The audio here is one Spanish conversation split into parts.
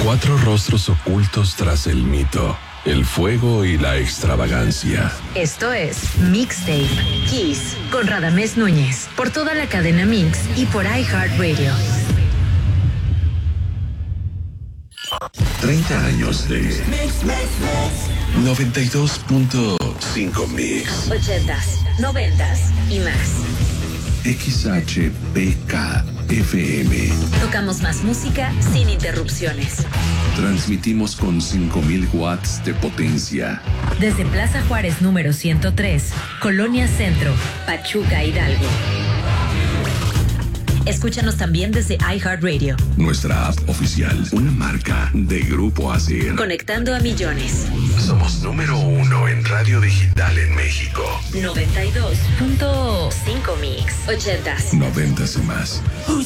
4 rostros ocultos tras el mito, el fuego y la extravagancia. Esto es Mixtape Kiss con Radamés Núñez por toda la cadena Mix y por iHeartRadio. 30 años de 92.5 Mix. 80s, 90s y más. XHPK FM. Tocamos más música sin interrupciones. Transmitimos con 5,000 watts de potencia. Desde Plaza Juárez número 103, Colonia Centro, Pachuca, Hidalgo. Escúchanos también desde iHeartRadio. Nuestra app oficial, una marca de Grupo ASIR. Conectando a millones. Somos número 1 en radio digital en México. 92.5 Mix. 80s. 90s y más.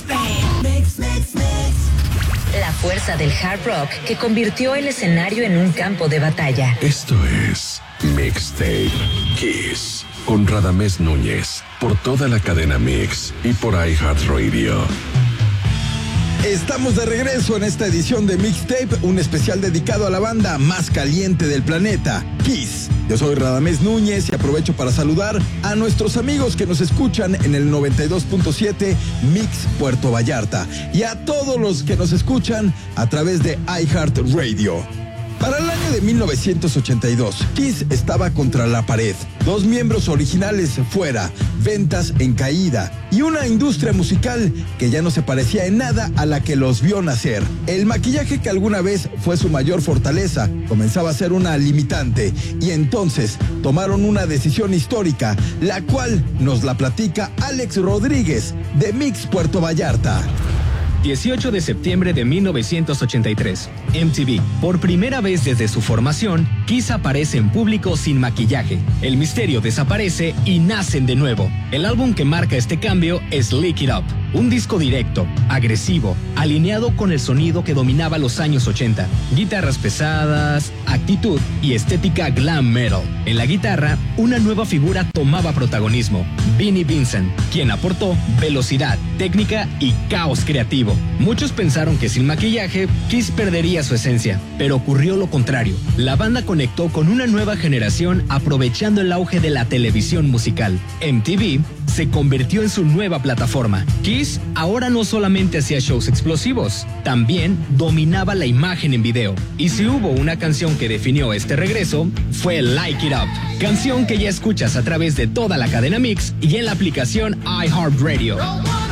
La fuerza del hard rock que convirtió el escenario en un campo de batalla. Esto es Mixtape Kiss con Radamés Núñez por toda la cadena Mix y por iHeartRadio. Estamos de regreso en esta edición de Mixtape, un especial dedicado a la banda más caliente del planeta, Kiss. Yo soy Radamés Núñez y aprovecho para saludar a nuestros amigos que nos escuchan en el 92.7 Mix Puerto Vallarta y a todos los que nos escuchan a través de iHeartRadio. Para el año de 1982, Kiss estaba contra la pared. 2 miembros originales fuera, ventas en caída y una industria musical que ya no se parecía en nada a la que los vio nacer. El maquillaje, que alguna vez fue su mayor fortaleza, comenzaba a ser una limitante y entonces tomaron una decisión histórica, la cual nos la platica Alex Rodríguez de Mix Puerto Vallarta. 18 de septiembre de 1983, MTV. Por primera vez desde su formación, Kiss aparece en público sin maquillaje. El misterio desaparece y nacen de nuevo. El álbum que marca este cambio es Lick It Up, un disco directo, agresivo, alineado con el sonido que dominaba los años 80. Guitarras pesadas, actitud y estética glam metal. En la guitarra, una nueva figura tomaba protagonismo, Vinnie Vincent, quien aportó velocidad, técnica y caos creativo. Muchos pensaron que sin maquillaje, Kiss perdería su esencia, pero ocurrió lo contrario. La banda conectó con una nueva generación aprovechando el auge de la televisión musical. MTV se convirtió en su nueva plataforma. Kiss ahora no solamente hacía shows explosivos, también dominaba la imagen en video. Y si hubo una canción que definió este regreso, fue Like It Up, canción que ya escuchas a través de toda la cadena Mix y en la aplicación iHeartRadio.